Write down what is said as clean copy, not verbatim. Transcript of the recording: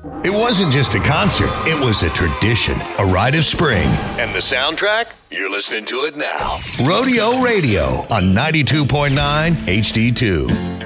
It wasn't just a concert, it was a tradition, a rite of spring. And the soundtrack? You're listening to it now. Rodeo Radio on 92.9 HD2.